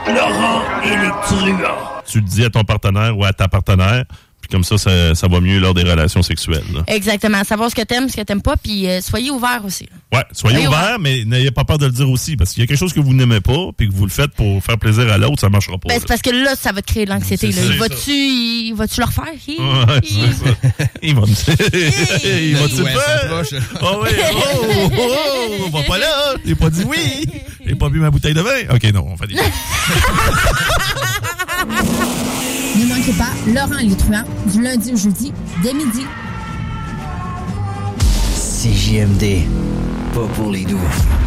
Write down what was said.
Laurent et les truands. Tu le dis à ton partenaire ou à ta partenaire, puis comme ça va mieux lors des relations sexuelles. Là. Exactement. Savoir ce que t'aimes pas, puis soyez ouverts aussi. Ouais, soyez ouverts, mais n'ayez pas peur de le dire aussi, parce qu'il y a quelque chose que vous n'aimez pas, puis que vous le faites pour faire plaisir à l'autre, ça marchera pas. Ben, c'est parce que là, ça va te créer de l'anxiété. Là. Il va-tu le refaire? Ouais, il va me dire. Il va-tu le faire? Oh oui, on va pas là. J'ai pas dit oui. J'ai pas bu ma bouteille de vin. OK, non, on fait des... Ne manquez pas Laurent et les truands du lundi au jeudi dès midi. CJMD, pas pour les doux.